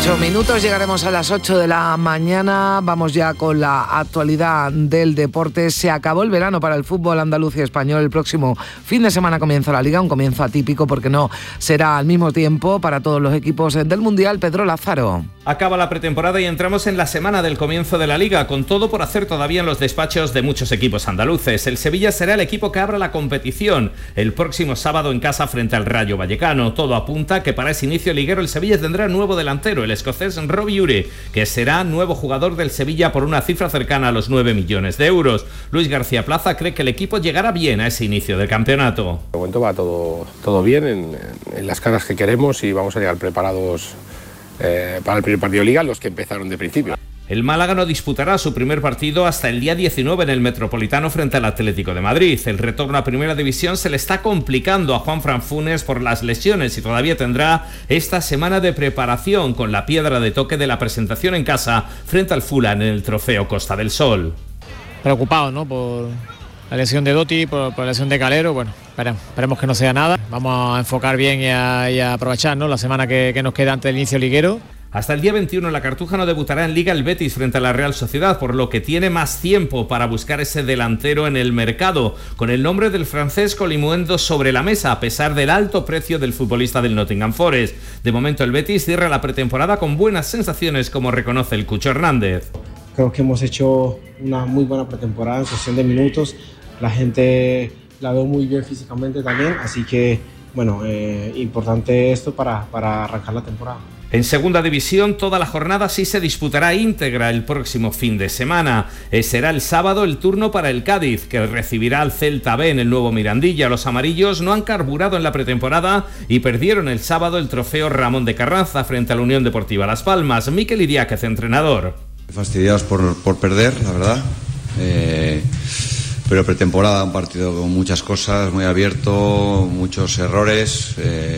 8 minutos, llegaremos a las 8 de la mañana. Vamos ya con la actualidad del deporte. Se acabó el verano para el fútbol andaluz y español. El próximo fin de semana comienza la Liga, un comienzo atípico porque no será al mismo tiempo para todos los equipos del Mundial. Pedro Lázaro. Acaba la pretemporada y entramos en la semana del comienzo de la Liga, con todo por hacer todavía en los despachos de muchos equipos andaluces. El Sevilla será el equipo que abra la competición el próximo sábado en casa frente al Rayo Vallecano. Todo apunta que para ese inicio liguero el Sevilla tendrá nuevo delantero, el escocés Robbie Ure, que será nuevo jugador del Sevilla por una cifra cercana a los 9 millones de euros. Luis García Plaza cree que el equipo llegará bien a ese inicio del campeonato. De momento va todo bien en las caras que queremos y vamos a llegar preparados para el primer partido de Liga, los que empezaron de principio. El Málaga no disputará su primer partido hasta el día 19 en el Metropolitano frente al Atlético de Madrid. El retorno a Primera División se le está complicando a Juanfran Funes por las lesiones y todavía tendrá esta semana de preparación con la piedra de toque de la presentación en casa frente al Fulham en el Trofeo Costa del Sol. Preocupado, ¿no?, por la lesión de Dotti, por la lesión de Calero. Bueno, esperemos que no sea nada. Vamos a enfocar bien y a aprovechar, ¿no?, la semana que nos queda antes del inicio liguero. Hasta el día 21 en la Cartuja no debutará en Liga el Betis frente a la Real Sociedad, por lo que tiene más tiempo para buscar ese delantero en el mercado, con el nombre del francés Colimuendo sobre la mesa, a pesar del alto precio del futbolista del Nottingham Forest. De momento el Betis cierra la pretemporada con buenas sensaciones, como reconoce el Cucho Hernández. Creo que hemos hecho una muy buena pretemporada en sesión de minutos. La gente la veo muy bien físicamente también, así que bueno, importante esto para arrancar la temporada. En segunda división, toda la jornada sí se disputará íntegra el próximo fin de semana. Será el sábado el turno para el Cádiz, que recibirá al Celta B en el nuevo Mirandilla. Los amarillos no han carburado en la pretemporada y perdieron el sábado el trofeo Ramón de Carranza frente a la Unión Deportiva Las Palmas. Mikel Idiáquez, entrenador. Fastidiados por perder, la verdad. Pero pretemporada, un partido con muchas cosas, muy abierto, muchos errores.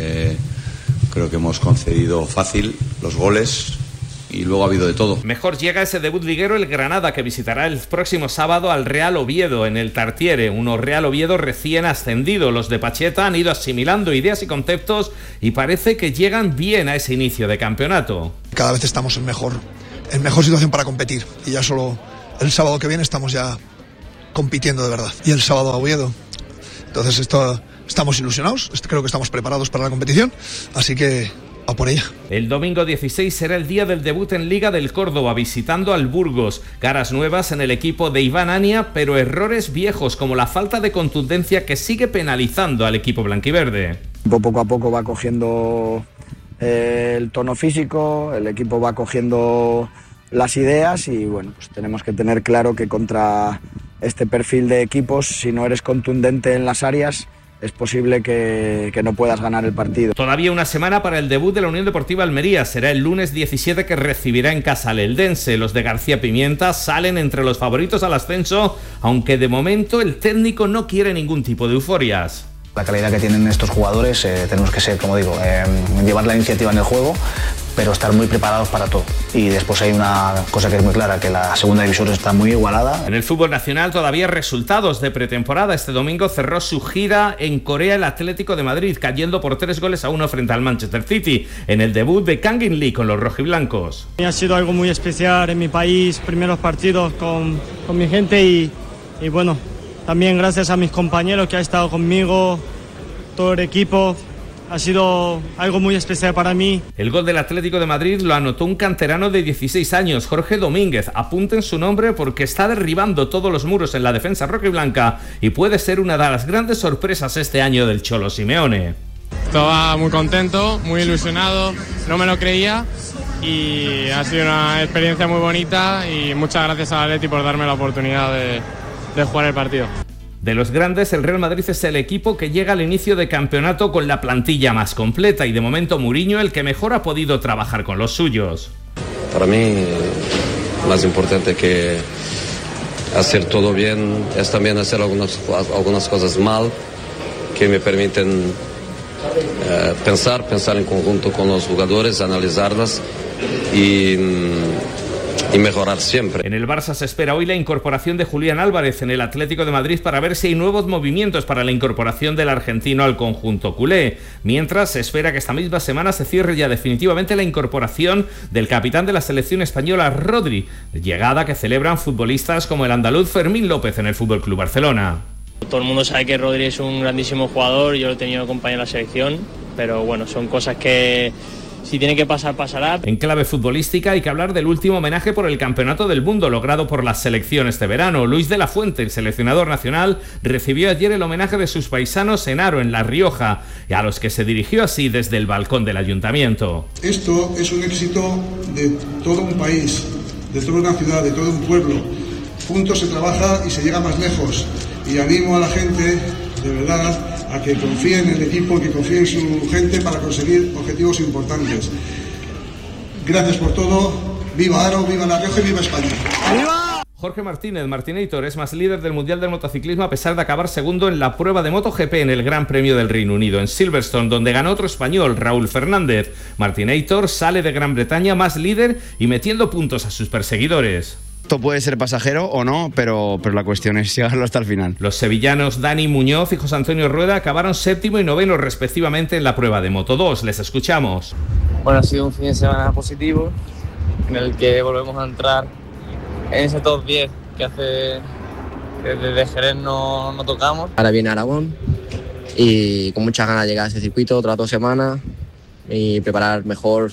Creo que hemos concedido fácil los goles y luego ha habido de todo. Mejor llega ese debut liguero el Granada, que visitará el próximo sábado al Real Oviedo en el Tartiere. Unos Real Oviedo recién ascendido. Los de Pacheta han ido asimilando ideas y conceptos y parece que llegan bien a ese inicio de campeonato. Cada vez estamos en mejor situación para competir y ya solo el sábado que viene estamos ya compitiendo de verdad. Y el sábado a Oviedo. Entonces estamos ilusionados, creo que estamos preparados para la competición, así que a por ella. El domingo 16 será el día del debut en Liga del Córdoba, visitando al Burgos. Caras nuevas en el equipo de Iván Ania, pero errores viejos como la falta de contundencia que sigue penalizando al equipo blanquiverde. Poco a poco va cogiendo el tono físico, el equipo va cogiendo las ideas y bueno, pues tenemos que tener claro que contra este perfil de equipos, si no eres contundente en las áreas, es posible que no puedas ganar el partido. Todavía una semana para el debut de la Unión Deportiva Almería. Será el lunes 17 que recibirá en casa al Eldense. Los de García Pimienta salen entre los favoritos al ascenso, aunque de momento el técnico no quiere ningún tipo de euforias. La calidad que tienen estos jugadores, tenemos que ser, como digo, llevar la iniciativa en el juego, pero estar muy preparados para todo. Y después hay una cosa que es muy clara, que la segunda división está muy igualada. En el fútbol nacional todavía resultados de pretemporada. Este domingo cerró su gira en Corea el Atlético de Madrid, cayendo por 3-1 frente al Manchester City, en el debut de Kang In Lee con los rojiblancos. Ha sido algo muy especial en mi país, primeros partidos con mi gente y bueno, también gracias a mis compañeros que han estado conmigo, todo el equipo. Ha sido algo muy especial para mí. El gol del Atlético de Madrid lo anotó un canterano de 16 años, Jorge Domínguez. Apunten su nombre porque está derribando todos los muros en la defensa rojiblanca y puede ser una de las grandes sorpresas este año del Cholo Simeone. Estaba muy contento, muy ilusionado, no me lo creía y ha sido una experiencia muy bonita y muchas gracias al Atleti por darme la oportunidad de jugar el partido. De los grandes, el Real Madrid es el equipo que llega al inicio de campeonato con la plantilla más completa y de momento Mourinho el que mejor ha podido trabajar con los suyos. Para mí, más importante que hacer todo bien es también hacer algunas cosas mal que me permiten pensar en conjunto con los jugadores, analizarlas y mejorar siempre. En el Barça se espera hoy la incorporación de Julián Álvarez en el Atlético de Madrid para ver si hay nuevos movimientos para la incorporación del argentino al conjunto culé. Mientras se espera que esta misma semana se cierre ya definitivamente la incorporación del capitán de la selección española, Rodri, llegada que celebran futbolistas como el andaluz Fermín López en el FC Barcelona. Todo el mundo sabe que Rodri es un grandísimo jugador, yo lo he tenido acompañado en la selección, pero bueno, son cosas que si tiene que pasar, pasará. En clave futbolística hay que hablar del último homenaje por el Campeonato del Mundo logrado por la selección este verano. Luis de la Fuente, el seleccionador nacional, recibió ayer el homenaje de sus paisanos en Haro, en La Rioja, a los que se dirigió así desde el balcón del ayuntamiento. Esto es un éxito de todo un país, de toda una ciudad, de todo un pueblo. Juntos se trabaja y se llega más lejos. Y animo a la gente, de verdad, a que confíe en el equipo, que confíe en su gente para conseguir objetivos importantes. Gracias por todo. ¡Viva Haro, viva La Rioja y viva España! ¡Viva! Jorge Martínez, Martinator, es más líder del Mundial del Motociclismo a pesar de acabar segundo en la prueba de MotoGP en el Gran Premio del Reino Unido, en Silverstone, donde ganó otro español, Raúl Fernández. Martinator sale de Gran Bretaña más líder y metiendo puntos a sus perseguidores. Esto puede ser pasajero o no, pero la cuestión es llegarlo hasta el final. Los sevillanos Dani Muñoz y José Antonio Rueda acabaron 7º y 9º respectivamente en la prueba de Moto2. Les escuchamos. Bueno, ha sido un fin de semana positivo en el que volvemos a entrar en ese top 10 que hace que desde Jerez no tocamos. Ahora viene Aragón y con muchas ganas de llegar a ese circuito otras 2 semanas y preparar mejor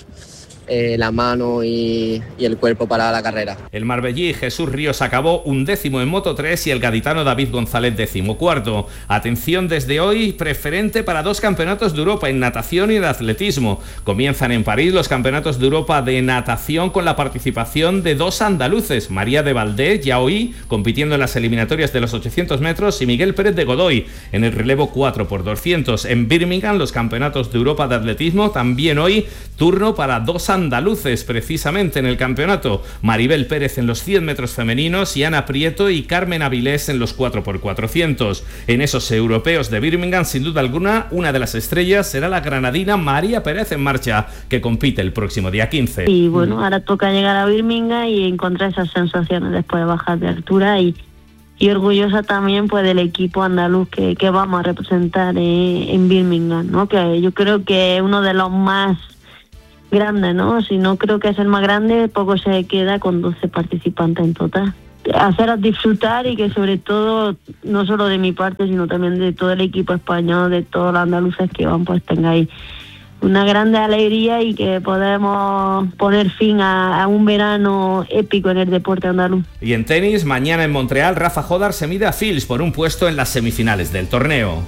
la mano y el cuerpo para la carrera. El marbellí Jesús Ríos acabó 11º en Moto3 y el gaditano David González 14º. Atención desde hoy, preferente para 2 campeonatos de Europa en natación y en atletismo. Comienzan en París los campeonatos de Europa de natación con la participación de 2 andaluces, María de Valdés, ya hoy compitiendo en las eliminatorias de los 800 metros, y Miguel Pérez de Godoy en el relevo 4x200. En Birmingham los campeonatos de Europa de atletismo, también hoy turno para 2 andaluces precisamente en el campeonato, Maribel Pérez en los 100 metros femeninos y Ana Prieto y Carmen Avilés en los 4x400. En esos europeos de Birmingham, sin duda alguna, una de las estrellas será la granadina María Pérez en Marcha, que compite el próximo día 15. Y bueno, ahora toca llegar a Birmingham y encontrar esas sensaciones después de bajar de altura y orgullosa también pues del equipo andaluz que vamos a representar en Birmingham, ¿no? Que yo creo que es uno de los más grande, ¿no? Si no creo que es el más grande, poco se queda con 12 participantes en total. Haceros disfrutar y que sobre todo, no solo de mi parte, sino también de todo el equipo español, de todos los andaluces que van, pues tengáis una grande alegría y que podemos poner fin a un verano épico en el deporte andaluz. Y en tenis, mañana en Montreal, Rafa Jodar se mide a Fils por un puesto en las semifinales del torneo.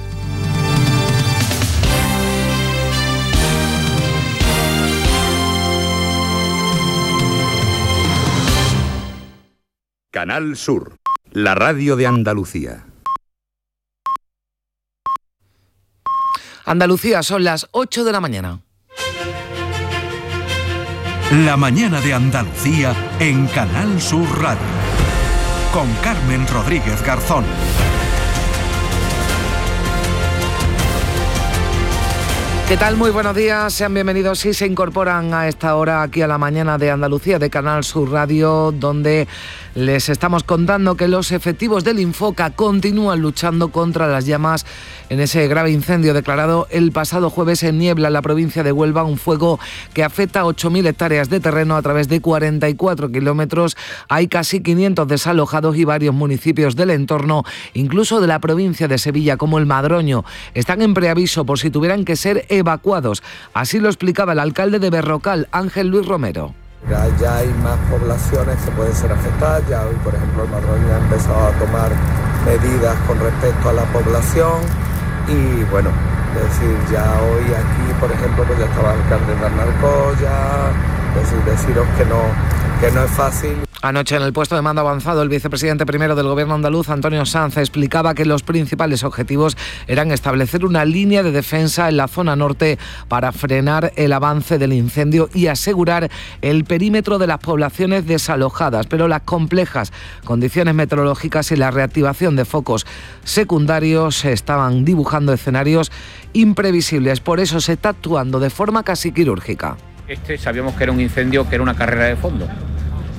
Canal Sur, la radio de Andalucía. Andalucía, son las 8 de la mañana. La mañana de Andalucía en Canal Sur Radio. Con Carmen Rodríguez Garzón. ¿Qué tal? Muy buenos días, sean bienvenidos si se incorporan a esta hora aquí a la mañana de Andalucía de Canal Sur Radio, donde les estamos contando que los efectivos del Infoca continúan luchando contra las llamas en ese grave incendio declarado el pasado jueves en Niebla, en la provincia de Huelva, un fuego que afecta a 8.000 hectáreas de terreno a través de 44 kilómetros. Hay casi 500 desalojados y varios municipios del entorno, incluso de la provincia de Sevilla, como el Madroño, están en preaviso por si tuvieran que ser evacuados. Así lo explicaba el alcalde de Berrocal, Ángel Luis Romero. Ya hay más poblaciones que pueden ser afectadas. Ya hoy, por ejemplo, el Madroño ha empezado a tomar medidas con respecto a la población y bueno, es decir, ya hoy aquí, por ejemplo, pues ya estaba el alcalde de Arnalcoya, es decir, deciros que no es fácil. Anoche en el puesto de mando avanzado, el vicepresidente primero del gobierno andaluz, Antonio Sanz, explicaba que los principales objetivos eran establecer una línea de defensa en la zona norte para frenar el avance del incendio y asegurar el perímetro de las poblaciones desalojadas. Pero las complejas condiciones meteorológicas y la reactivación de focos secundarios estaban dibujando escenarios imprevisibles. Por eso se está actuando de forma casi quirúrgica. Sabíamos que era un incendio, que era una carrera de fondo.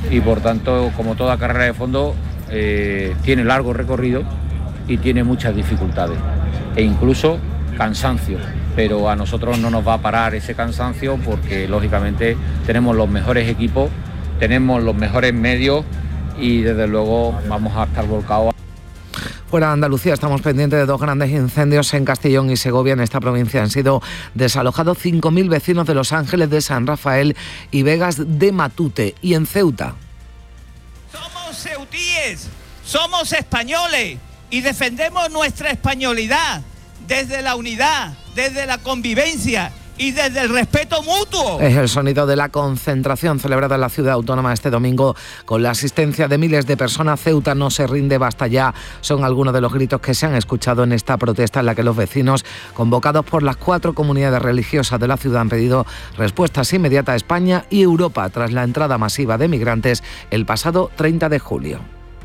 y por tanto, como toda carrera de fondo, tiene largo recorrido y tiene muchas dificultades e incluso cansancio, pero a nosotros no nos va a parar ese cansancio porque lógicamente tenemos los mejores equipos, tenemos los mejores medios y desde luego vamos a estar volcados. Fuera de Andalucía estamos pendientes de 2 grandes incendios en Castellón y Segovia. En esta provincia han sido desalojados 5.000 vecinos de Los Ángeles, de San Rafael y Vegas de Matute. Y en Ceuta. Somos ceutíes, somos españoles y defendemos nuestra españolidad desde la unidad, desde la convivencia y desde el respeto mutuo. Es el sonido de la concentración celebrada en la ciudad autónoma este domingo con la asistencia de miles de personas. Ceuta no se rinde, basta ya. Son algunos de los gritos que se han escuchado en esta protesta en la que los vecinos, convocados por las 4 comunidades religiosas de la ciudad, han pedido respuestas inmediatas a España y Europa tras la entrada masiva de migrantes el pasado 30 de julio.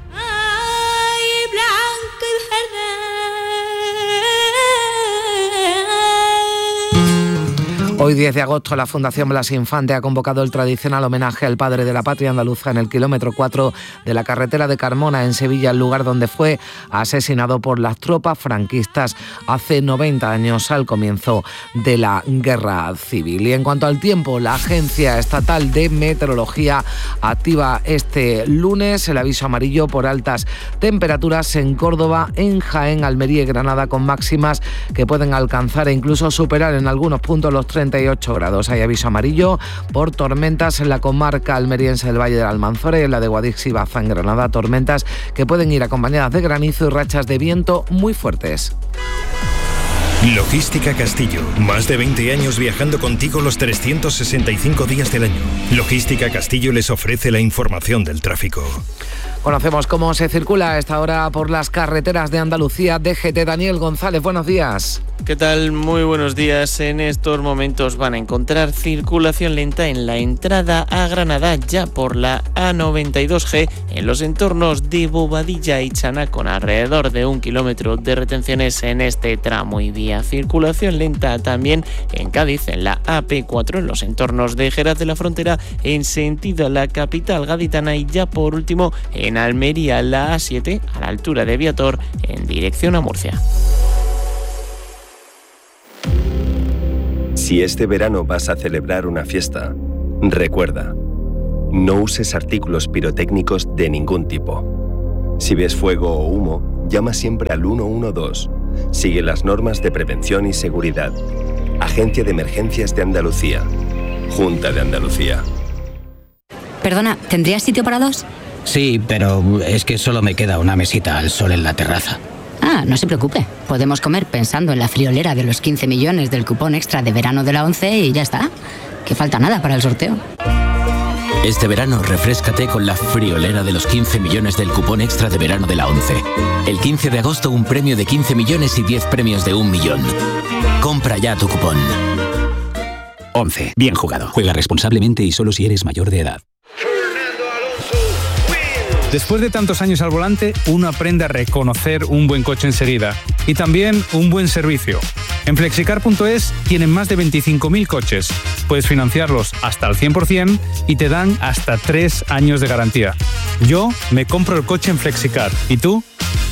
Hoy 10 de agosto la Fundación Blas Infante ha convocado el tradicional homenaje al padre de la patria andaluza en el kilómetro 4 de la carretera de Carmona en Sevilla, el lugar donde fue asesinado por las tropas franquistas hace 90 años al comienzo de la Guerra Civil. Y en cuanto al tiempo, la Agencia Estatal de Meteorología activa este lunes el aviso amarillo por altas temperaturas en Córdoba, en Jaén, Almería y Granada, con máximas que pueden alcanzar e incluso superar en algunos puntos los 38 grados. Hay aviso amarillo por tormentas en la comarca almeriense del Valle del Almanzora y en la de Guadix y Baza en Granada. Tormentas que pueden ir acompañadas de granizo y rachas de viento muy fuertes. Logística Castillo. Más de 20 años viajando contigo los 365 días del año. Logística Castillo les ofrece la información del tráfico. Conocemos cómo se circula a esta hora por las carreteras de Andalucía. DGT Daniel González, buenos días. ¿Qué tal? Muy buenos días. En estos momentos van a encontrar circulación lenta en la entrada a Granada, ya por la A92G, en los entornos de Bobadilla y Chana, con alrededor de 1 kilómetro de retenciones en este tramo y vía. Circulación lenta también en Cádiz, en la AP4, en los entornos de Jerez de la Frontera, en sentido a la capital gaditana, y ya por último en Almería, la A7, a la altura de Viator, en dirección a Murcia. Si este verano vas a celebrar una fiesta, recuerda, no uses artículos pirotécnicos de ningún tipo. Si ves fuego o humo, llama siempre al 112. Sigue las normas de prevención y seguridad. Agencia de Emergencias de Andalucía. Junta de Andalucía. Perdona, ¿tendrías sitio para 2? Sí, pero es que solo me queda una mesita al sol en la terraza. Ah, no se preocupe. Podemos comer pensando en la friolera de los 15 millones del cupón extra de verano de la ONCE y ya está. Que falta nada para el sorteo. Este verano refréscate con la friolera de los 15 millones del cupón extra de verano de la ONCE. El 15 de agosto un premio de 15 millones y 10 premios de 1 millón. Compra ya tu cupón. ONCE. Bien jugado. Juega responsablemente y solo si eres mayor de edad. Después de tantos años al volante, uno aprende a reconocer un buen coche enseguida y también un buen servicio. En Flexicar.es tienen más de 25.000 coches. Puedes financiarlos hasta el 100% y te dan hasta 3 años de garantía. Yo me compro el coche en Flexicar. ¿Y tú?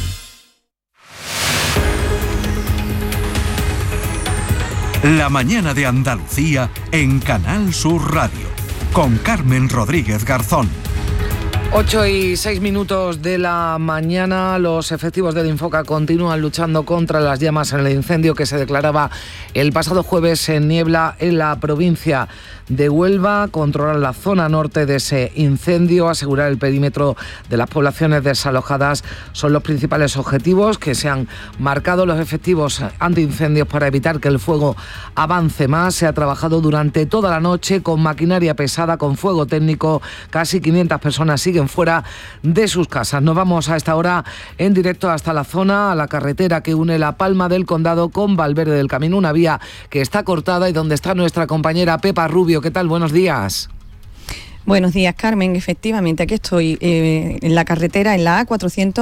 La mañana de Andalucía en Canal Sur Radio, con Carmen Rodríguez Garzón. 8:06 de la mañana, los efectivos del Infoca continúan luchando contra las llamas en el incendio que se declaraba el pasado jueves en Niebla, en la provincia de Huelva. Controlar la zona norte de ese incendio, asegurar el perímetro de las poblaciones desalojadas son los principales objetivos que se han marcado los efectivos antiincendios para evitar que el fuego avance más. Se ha trabajado durante toda la noche con maquinaria pesada, con fuego técnico. Casi 500 personas siguen fuera de sus casas. Nos vamos a esta hora en directo hasta la zona, a la carretera que une La Palma del Condado con Valverde del Camino, una vía que está cortada y donde está nuestra compañera Pepa Rubio. ¿Qué tal? Buenos días. Buenos días, Carmen. Efectivamente, aquí estoy en la carretera, en la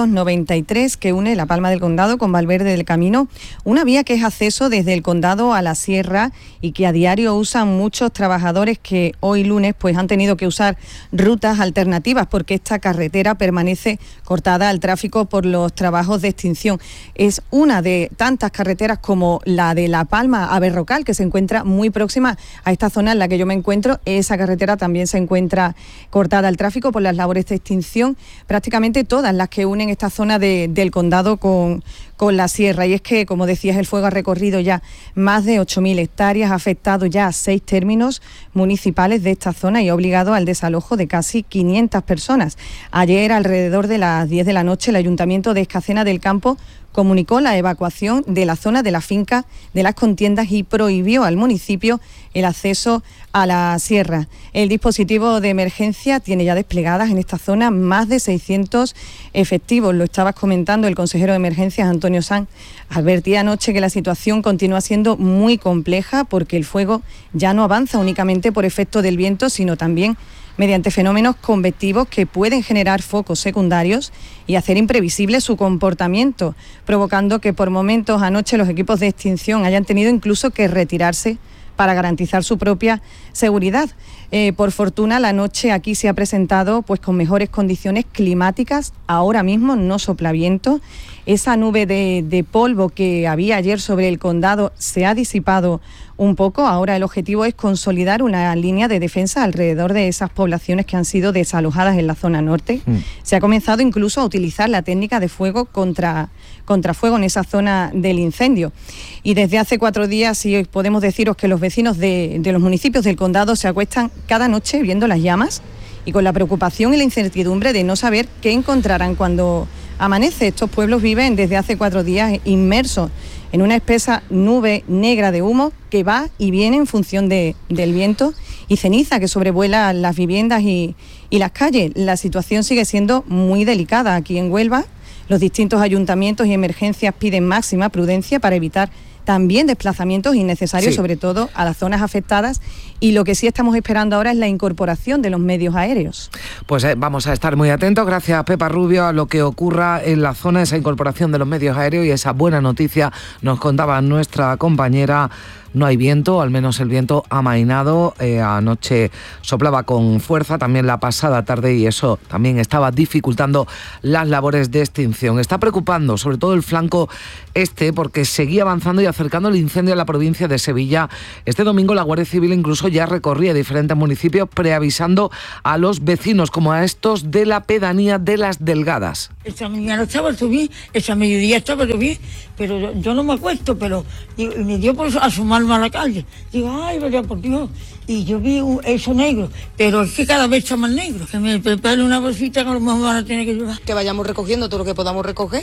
A493, que une La Palma del Condado con Valverde del Camino, una vía que es acceso desde el condado a la sierra y que a diario usan muchos trabajadores que hoy lunes pues han tenido que usar rutas alternativas porque esta carretera permanece cortada al tráfico por los trabajos de extinción. Es una de tantas carreteras como la de La Palma a Berrocal, que se encuentra muy próxima a esta zona en la que yo me encuentro. Esa carretera también se encuentra cortada al tráfico por las labores de extinción, prácticamente todas las que unen esta zona del condado con la sierra. Y es que, como decías, el fuego ha recorrido ya más de 8.000 hectáreas, ha afectado ya a 6 términos municipales de esta zona y ha obligado al desalojo de casi 500 personas. Ayer, alrededor de las 10 de la noche, el Ayuntamiento de Escacena del Campo comunicó la evacuación de la zona de la finca de las contiendas y prohibió al municipio el acceso a la sierra. El dispositivo de emergencia tiene ya desplegadas en esta zona más de 600 efectivos. Lo estabas comentando el consejero de emergencias, Antonio Sanz. Advertía anoche que la situación continúa siendo muy compleja porque el fuego ya no avanza únicamente por efecto del viento, sino también mediante fenómenos convectivos que pueden generar focos secundarios y hacer imprevisible su comportamiento, provocando que por momentos anoche los equipos de extinción hayan tenido incluso que retirarse para garantizar su propia seguridad. Por fortuna, la noche aquí se ha presentado pues con mejores condiciones climáticas. Ahora mismo no sopla viento. Esa nube de polvo que había ayer sobre el condado se ha disipado un poco. Ahora el objetivo es consolidar una línea de defensa alrededor de esas poblaciones que han sido desalojadas en la zona norte. Se ha comenzado incluso a utilizar la técnica de fuego contra fuego en esa zona del incendio. Y desde hace 4 días sí podemos deciros que los vecinos de los municipios del condado se acuestan cada noche viendo las llamas y con la preocupación y la incertidumbre de no saber qué encontrarán cuando amanece. Estos pueblos viven desde hace 4 días inmersos en una espesa nube negra de humo que va y viene en función del viento y ceniza que sobrevuela las viviendas y las calles. La situación sigue siendo muy delicada aquí en Huelva. Los distintos ayuntamientos y emergencias piden máxima prudencia para evitar también desplazamientos innecesarios, sobre todo a las zonas afectadas, y lo que sí estamos esperando ahora es la incorporación de los medios aéreos. Pues vamos a estar muy atentos, gracias Pepa Rubio, a lo que ocurra en la zona, esa incorporación de los medios aéreos y esa buena noticia nos contaba nuestra compañera. No hay viento, al menos el viento ha amainado. Anoche soplaba con fuerza, también la pasada tarde, y eso también estaba dificultando las labores de extinción. Está preocupando sobre todo el flanco este porque seguía avanzando y acercando el incendio a la provincia de Sevilla. Este domingo la Guardia Civil incluso ya recorría diferentes municipios preavisando a los vecinos, como a estos de la pedanía de Las Delgadas. Esta mañana estaba todo bien, esta mediodía estaba todo bien, pero yo no me acuesto, pero me dio por asomarme a la calle. Digo, ay, vaya por Dios. Y yo vi eso negro, pero es que cada vez está más negro. Que me prepare una bolsita que a lo mejor van a tener que llevar. Que vayamos recogiendo todo lo que podamos recoger.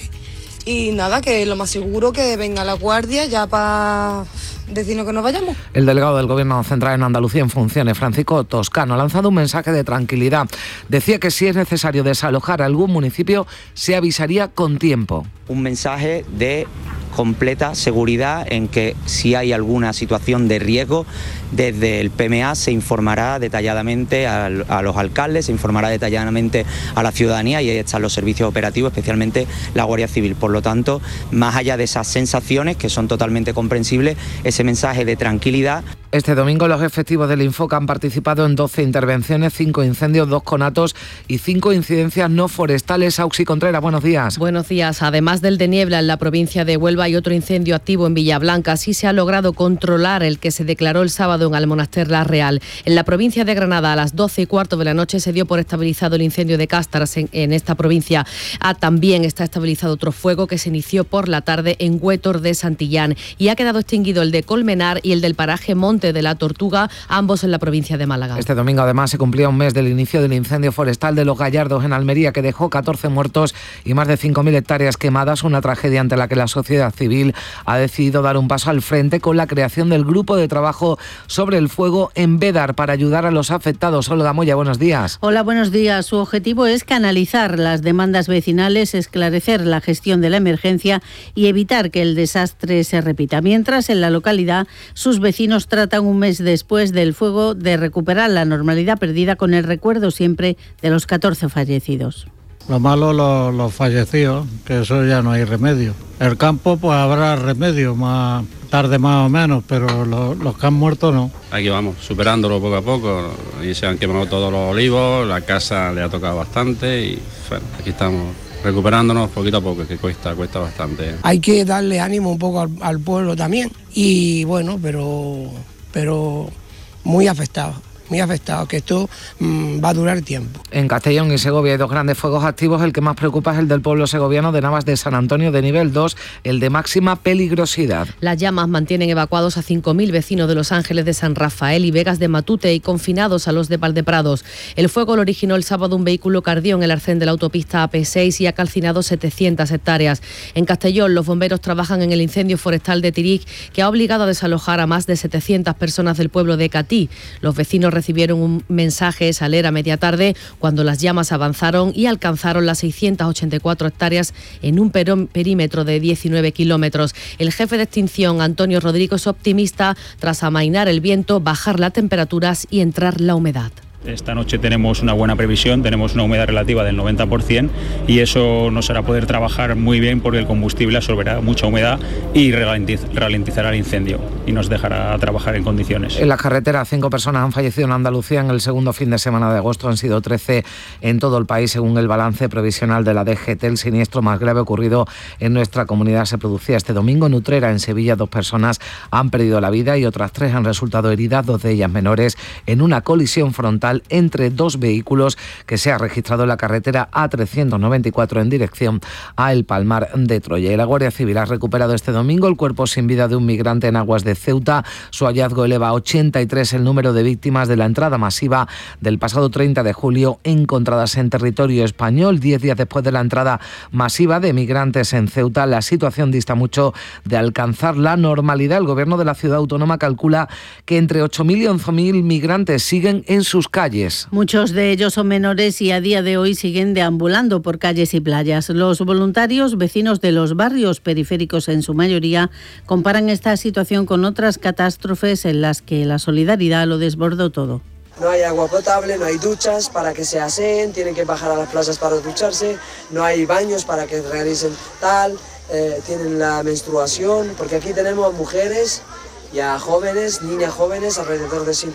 Y nada, que lo más seguro que venga la guardia ya para decirnos que nos vayamos. El delegado del Gobierno Central en Andalucía en funciones, Francisco Toscano, ha lanzado un mensaje de tranquilidad. Decía que si es necesario desalojar algún municipio, se avisaría con tiempo. Un mensaje de completa seguridad en que si hay alguna situación de riesgo, desde el PMA se informará detalladamente a los alcaldes, se informará detalladamente a la ciudadanía, y ahí están los servicios operativos, especialmente la Guardia Civil. Por lo tanto, más allá de esas sensaciones que son totalmente comprensibles, ese mensaje de tranquilidad. Este domingo los efectivos del Infoca han participado en 12 intervenciones, 5 incendios, 2 conatos y 5 incidencias no forestales. Auxi Contreras, buenos días. Buenos días. Además del de Niebla en la provincia de Huelva y otro incendio activo en Villablanca, sí se ha logrado controlar el que se declaró el sábado en Almonaster La Real. En la provincia de Granada, a las 12:15 de la noche, se dio por estabilizado el incendio de Cástaras en esta provincia. También está estabilizado otro fuego que se inició por la tarde en Huétor de Santillán, y ha quedado extinguido el de Colmenar y el del paraje Monte de la Tortuga, ambos en la provincia de Málaga. Este domingo además se cumplía un mes del inicio del incendio forestal de Los Gallardos en Almería, que dejó 14 muertos y más de 5.000 hectáreas quemadas, una tragedia ante la que la sociedad civil ha decidido dar un paso al frente con la creación del grupo de trabajo sobre el fuego en Bédar para ayudar a los afectados. Olga Moya, buenos días. Hola, buenos días. Su objetivo es canalizar las demandas vecinales, esclarecer la gestión de la emergencia y evitar que el desastre se repita. Mientras, en la localidad, sus vecinos tratan tratan un mes después del fuego de recuperar la normalidad perdida, con el recuerdo siempre de los 14 fallecidos. Lo malo, los fallecidos, que eso ya no hay remedio. El campo, pues habrá remedio, más tarde más o menos, pero los que han muerto no. Aquí vamos, superándolo poco a poco, y se han quemado todos los olivos, la casa le ha tocado bastante y bueno, aquí estamos recuperándonos poquito a poco, que cuesta bastante. Hay que darle ánimo un poco al pueblo también, y bueno, pero muy afectado, que esto va a durar tiempo. En Castellón y Segovia hay 2 grandes fuegos activos. El que más preocupa es el del pueblo segoviano de Navas de San Antonio, de nivel 2, el de máxima peligrosidad. Las llamas mantienen evacuados a 5.000 vecinos de Los Ángeles de San Rafael y Vegas de Matute y confinados a los de Valdeprados. El fuego lo originó el sábado un vehículo que ardió en el arcén de la autopista AP6 y ha calcinado 700 hectáreas. En Castellón, los bomberos trabajan en el incendio forestal de Tiric, que ha obligado a desalojar a más de 700 personas del pueblo de Catí. Los vecinos recibieron un mensaje SALER a media tarde cuando las llamas avanzaron y alcanzaron las 684 hectáreas en un perímetro de 19 kilómetros. El jefe de extinción, Antonio Rodrigo, es optimista tras amainar el viento, bajar las temperaturas y entrar la humedad. Esta noche tenemos una buena previsión, tenemos una humedad relativa del 90% y eso nos hará poder trabajar muy bien porque el combustible absorberá mucha humedad y ralentizará el incendio y nos dejará trabajar en condiciones. En las carreteras, 5 personas han fallecido en Andalucía en el segundo fin de semana de agosto. Han sido 13 en todo el país, según el balance provisional de la DGT. El siniestro más grave ocurrido en nuestra comunidad se producía este domingo en Utrera, en Sevilla. 2 personas han perdido la vida y otras 3 han resultado heridas, 2 de ellas menores, en una colisión frontal entre 2 vehículos que se ha registrado en la carretera A394 en dirección a El Palmar de Troya. Y la Guardia Civil ha recuperado este domingo el cuerpo sin vida de un migrante en aguas de Ceuta. Su hallazgo eleva a 83 el número de víctimas de la entrada masiva del pasado 30 de julio encontradas en territorio español. 10 días después de la entrada masiva de migrantes en Ceuta, la situación dista mucho de alcanzar la normalidad. El gobierno de la ciudad autónoma calcula que entre 8.000 y 11.000 migrantes siguen en sus calles. Muchos de ellos son menores y a día de hoy siguen deambulando por calles y playas. Los voluntarios, vecinos de los barrios periféricos en su mayoría, comparan esta situación con otras catástrofes en las que la solidaridad lo desbordó todo. No hay agua potable, no hay duchas para que se aseen, tienen que bajar a las playas para ducharse, no hay baños para que realicen tienen la menstruación, porque aquí tenemos mujeres y a jóvenes, niñas jóvenes, alrededor de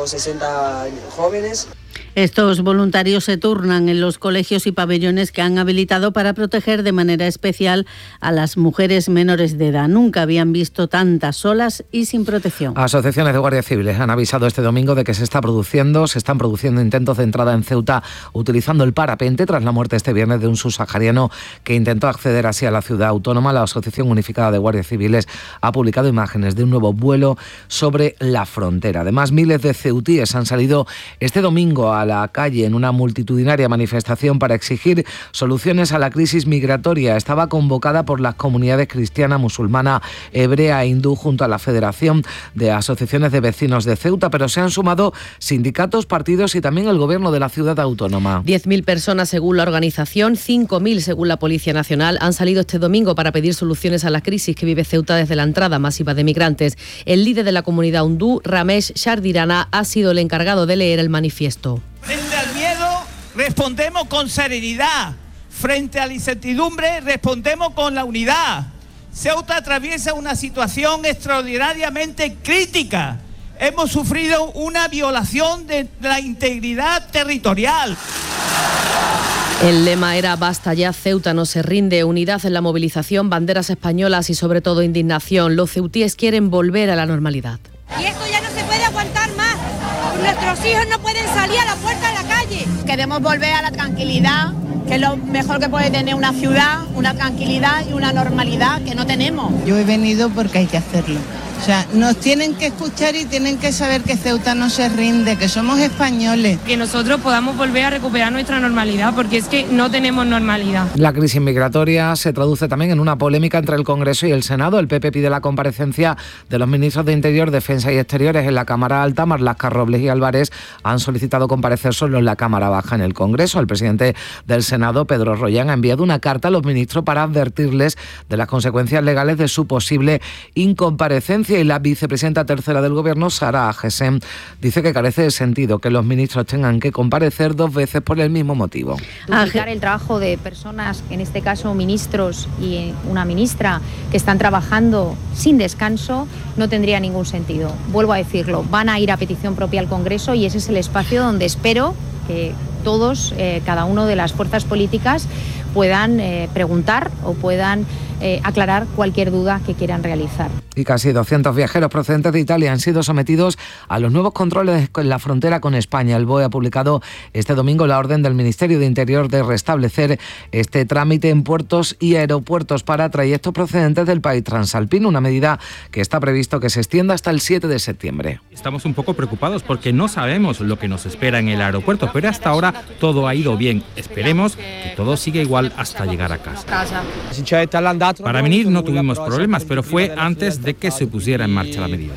160 jóvenes. Estos voluntarios se turnan en los colegios y pabellones que han habilitado para proteger de manera especial a las mujeres menores de edad. Nunca habían visto tantas solas y sin protección. Asociaciones de guardias civiles han avisado este domingo de que se están produciendo intentos de entrada en Ceuta utilizando el parapente tras la muerte este viernes de un subsahariano que intentó acceder así a la ciudad autónoma. La Asociación Unificada de Guardias Civiles ha publicado imágenes de un nuevo vuelo sobre la frontera. Además, miles de ceutíes han salido este domingo a la calle en una multitudinaria manifestación para exigir soluciones a la crisis migratoria. Estaba convocada por las comunidades cristiana, musulmana, hebrea e hindú junto a la Federación de Asociaciones de Vecinos de Ceuta, pero se han sumado sindicatos, partidos y también el gobierno de la ciudad autónoma. 10.000 personas según la organización, 5.000 según la Policía Nacional, han salido este domingo para pedir soluciones a la crisis que vive Ceuta desde la entrada masiva de migrantes. El líder de la comunidad hindú, Ramesh Shardirana, ha sido el encargado de leer el manifiesto. Frente al miedo respondemos con serenidad, frente a la incertidumbre respondemos con la unidad. Ceuta atraviesa una situación extraordinariamente crítica. Hemos sufrido una violación de la integridad territorial. El lema era "Basta ya, Ceuta no se rinde", unidad en la movilización, banderas españolas y sobre todo indignación. Los ceutíes quieren volver a la normalidad. Y esto ya no se puede aguantar más. Nuestros hijos no pueden salir a la puerta de la calle. Queremos volver a la tranquilidad, que es lo mejor que puede tener una ciudad, una tranquilidad y una normalidad que no tenemos. Yo he venido porque hay que hacerlo. O sea, nos tienen que escuchar y tienen que saber que Ceuta no se rinde, que somos españoles. Que nosotros podamos volver a recuperar nuestra normalidad, porque es que no tenemos normalidad. La crisis migratoria se traduce también en una polémica entre el Congreso y el Senado. El PP pide la comparecencia de los ministros de Interior, Defensa y Exteriores en la Cámara Alta. Marlaska, Robles y Álvarez han solicitado comparecer solo en la Cámara Baja en el Congreso. El presidente del Senado, Pedro Rollán, ha enviado una carta a los ministros para advertirles de las consecuencias legales de su posible incomparecencia. Andalucía, y la vicepresidenta tercera del Gobierno, Sara Agesen, dice que carece de sentido que los ministros tengan que comparecer 2 veces por el mismo motivo. Duplicar el trabajo de personas, en este caso ministros y una ministra, que están trabajando sin descanso, no tendría ningún sentido. Vuelvo a decirlo, van a ir a petición propia al Congreso y ese es el espacio donde espero que todos, cada uno de las fuerzas políticas, puedan preguntar o puedan aclarar cualquier duda que quieran realizar. Y casi 200 viajeros procedentes de Italia han sido sometidos a los nuevos controles en la frontera con España. El BOE ha publicado este domingo la orden del Ministerio de Interior de restablecer este trámite en puertos y aeropuertos para trayectos procedentes del país transalpino, una medida que está previsto que se extienda hasta el 7 de septiembre. Estamos un poco preocupados porque no sabemos lo que nos espera en el aeropuerto, pero hasta ahora todo ha ido bien. Esperemos que todo siga igual hasta llegar a casa. Para venir no tuvimos problemas, pero fue antes de que se pusiera en marcha la medida.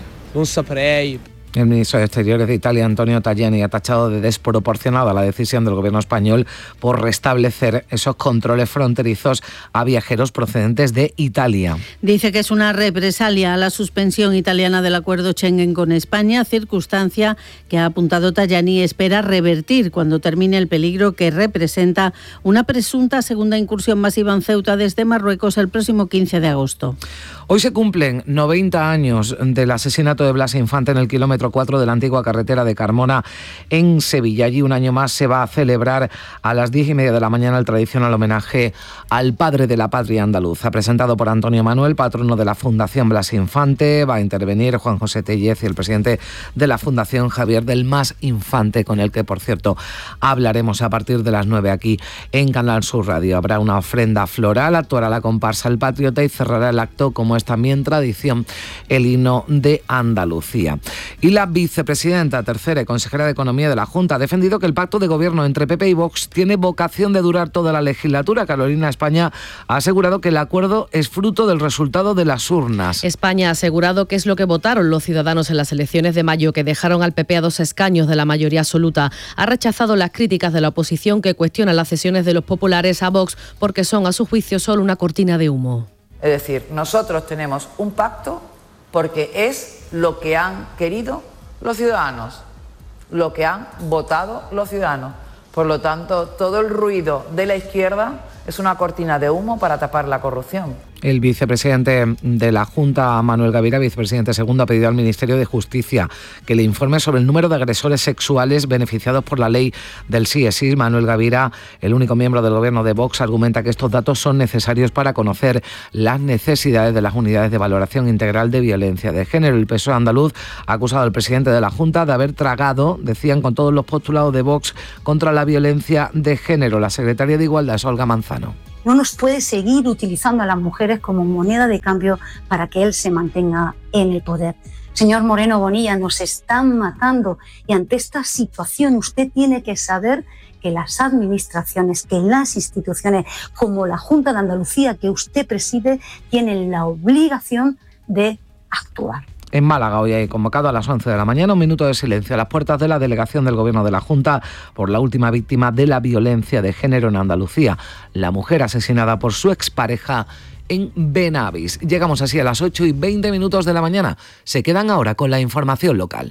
El ministro de Exteriores de Italia, Antonio Tajani, ha tachado de desproporcionada la decisión del gobierno español por restablecer esos controles fronterizos a viajeros procedentes de Italia. Dice que es una represalia a la suspensión italiana del acuerdo Schengen con España, circunstancia que ha apuntado Tajani espera revertir cuando termine el peligro que representa una presunta segunda incursión masiva en Ceuta desde Marruecos el próximo 15 de agosto. Hoy se cumplen 90 años del asesinato de Blas Infante en el kilómetro 4 de la antigua carretera de Carmona en Sevilla. Allí un año más se va a celebrar a las 10:30 de la mañana el tradicional homenaje al padre de la patria andaluza, presentado por Antonio Manuel, patrono de la Fundación Blas Infante. Va a intervenir Juan José Tellez y el presidente de la Fundación, Javier del Mas Infante, con el que, por cierto, hablaremos a partir de las 9 aquí en Canal Sur Radio. Habrá una ofrenda floral, actuará la comparsa El Patriota y cerrará el acto, como es también tradición, el himno de Andalucía. Y la vicepresidenta tercera y consejera de Economía de la Junta ha defendido que el pacto de gobierno entre PP y Vox tiene vocación de durar toda la legislatura. Carolina España ha asegurado que el acuerdo es fruto del resultado de las urnas. España ha asegurado que es lo que votaron los ciudadanos en las elecciones de mayo, que dejaron al PP a 2 escaños de la mayoría absoluta. Ha rechazado las críticas de la oposición que cuestionan las cesiones de los populares a Vox porque son, a su juicio, solo una cortina de humo. Es decir, nosotros tenemos un pacto porque es lo que han querido los ciudadanos, lo que han votado los ciudadanos. Por lo tanto, todo el ruido de la izquierda es una cortina de humo para tapar la corrupción. El vicepresidente de la Junta, Manuel Gavira, vicepresidente segundo, ha pedido al Ministerio de Justicia que le informe sobre el número de agresores sexuales beneficiados por la ley del sí es sí. Manuel Gavira, el único miembro del gobierno de Vox, argumenta que estos datos son necesarios para conocer las necesidades de las unidades de valoración integral de violencia de género. El PSOE andaluz ha acusado al presidente de la Junta de haber tragado, decían, con todos los postulados de Vox contra la violencia de género. La secretaria de Igualdad es Olga Manzano. No nos puede seguir utilizando a las mujeres como moneda de cambio para que él se mantenga en el poder. Señor Moreno Bonilla, nos están matando y ante esta situación usted tiene que saber que las administraciones, que las instituciones como la Junta de Andalucía que usted preside tienen la obligación de actuar. En Málaga hoy hay convocado a las 11 de la mañana un minuto de silencio a las puertas de la delegación del Gobierno de la Junta por la última víctima de la violencia de género en Andalucía, la mujer asesinada por su expareja en Benavis. Llegamos así a las 8:20 de la mañana. Se quedan ahora con la información local.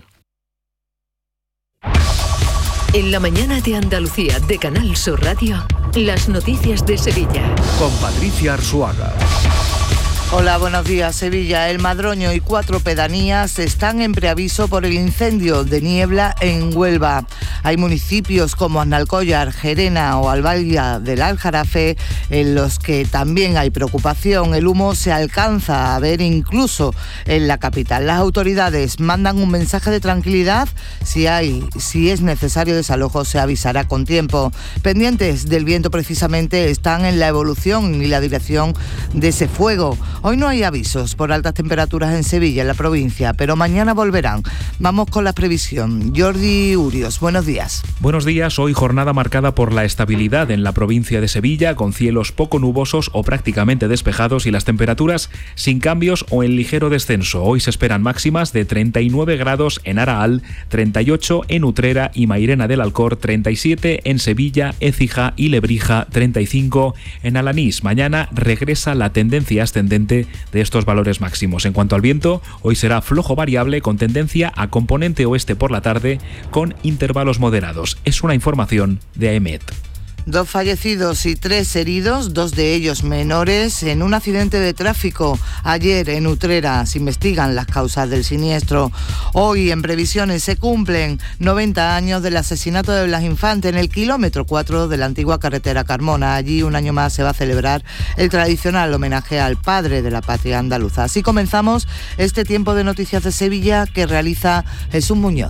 En la mañana de Andalucía de Canal Sur Radio, las noticias de Sevilla. Con Patricia Arzuaga. Hola, buenos días. Sevilla, El Madroño y 4 pedanías están en preaviso por el incendio de niebla en Huelva. Hay municipios como Aznalcóllar, Gerena o Albaya del Aljarafe en los que también hay preocupación. El humo se alcanza a ver incluso en la capital. Las autoridades mandan un mensaje de tranquilidad. Si es necesario desalojo, se avisará con tiempo. Pendientes del viento precisamente están en la evolución y la dirección de ese fuego. Hoy no hay avisos por altas temperaturas en Sevilla, en la provincia, pero mañana volverán. Vamos con la previsión. Jordi Urios, buenos días. Buenos días. Hoy jornada marcada por la estabilidad en la provincia de Sevilla, con cielos poco nubosos o prácticamente despejados y las temperaturas sin cambios o en ligero descenso. Hoy se esperan máximas de 39 grados en Araal, 38 en Utrera y Mairena del Alcor, 37 en Sevilla, Écija y Lebrija, 35 en Alanís. Mañana regresa la tendencia ascendente precisamente de estos valores máximos. En cuanto al viento, hoy será flojo variable con tendencia a componente oeste por la tarde con intervalos moderados. Es una información de AEMET. 2 fallecidos y 3 heridos, 2 de ellos menores, en un accidente de tráfico ayer en Utrera. Se investigan las causas del siniestro. Hoy, en previsiones, se cumplen 90 años del asesinato de Blas Infante en el kilómetro 4 de la antigua carretera Carmona. Allí, un año más, se va a celebrar el tradicional homenaje al padre de la patria andaluza. Así comenzamos este tiempo de noticias de Sevilla que realiza Jesús Muñoz.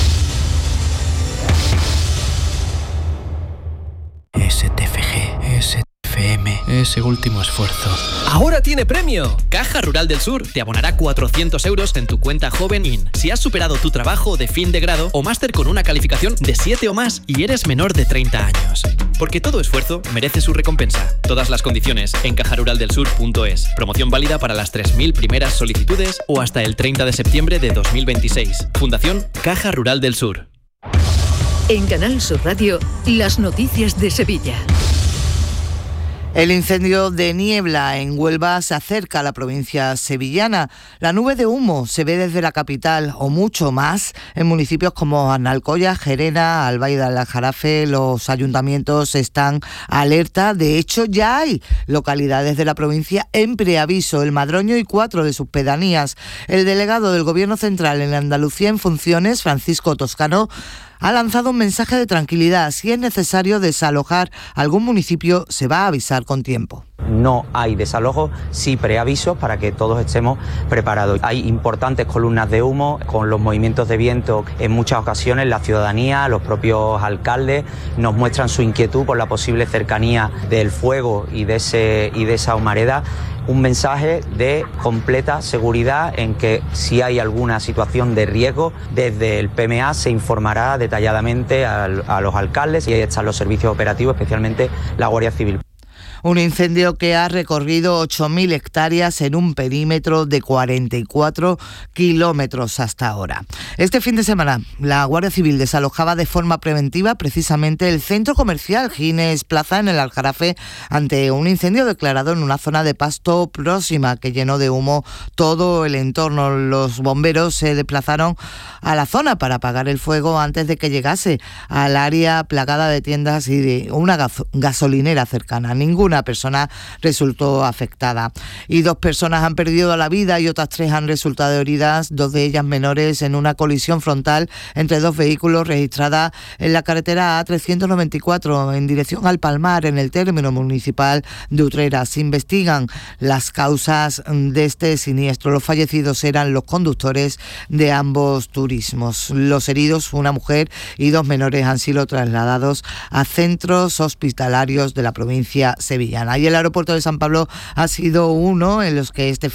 STFG, STFM, ese último esfuerzo. ¡Ahora tiene premio! Caja Rural del Sur te abonará 400 euros en tu cuenta Joven IN si has superado tu trabajo de fin de grado o máster con una calificación de 7 o más y eres menor de 30 años. Porque todo esfuerzo merece su recompensa. Todas las condiciones en cajaruraldelsur.es. Promoción válida para las 3.000 primeras solicitudes o hasta el 30 de septiembre de 2026. Fundación Caja Rural del Sur. En Canal Sur Radio, las noticias de Sevilla. El incendio de niebla en Huelva se acerca a la provincia sevillana. La nube de humo se ve desde la capital o mucho más en municipios como Arnalcoya, Gerena, Albaida del Aljarafe. Los ayuntamientos están alerta. De hecho, ya hay localidades de la provincia en preaviso, El Madroño y 4 de sus pedanías. El delegado del Gobierno Central en Andalucía en funciones, Francisco Toscano, ha lanzado un mensaje de tranquilidad. Si es necesario desalojar algún municipio, se va a avisar con tiempo. No hay desalojo, sí preavisos para que todos estemos preparados. Hay importantes columnas de humo con los movimientos de viento. En muchas ocasiones la ciudadanía, los propios alcaldes nos muestran su inquietud por la posible cercanía del fuego y de esa humareda. Un mensaje de completa seguridad en que si hay alguna situación de riesgo, desde el PMA se informará detalladamente a los alcaldes y ahí están los servicios operativos, especialmente la Guardia Civil. Un incendio que ha recorrido 8.000 hectáreas en un perímetro de 44 kilómetros hasta ahora. Este fin de semana, la Guardia Civil desalojaba de forma preventiva precisamente el centro comercial Gines Plaza en el Aljarafe ante un incendio declarado en una zona de pasto próxima que llenó de humo todo el entorno. Los bomberos se desplazaron a la zona para apagar el fuego antes de que llegase al área plagada de tiendas y de una gasolinera cercana. Ninguna persona resultó afectada y 2 personas han perdido la vida y otras 3 han resultado heridas, 2 de ellas menores, en una colisión frontal entre 2 vehículos registrada en la carretera A394 en dirección al Palmar, en el término municipal de Utrera. Se investigan las causas de este siniestro. Los fallecidos eran los conductores de ambos turismos. Los heridos, una mujer y 2 menores, han sido trasladados a centros hospitalarios de la provincia sevillana. Y el aeropuerto de San Pablo ha sido uno en los que este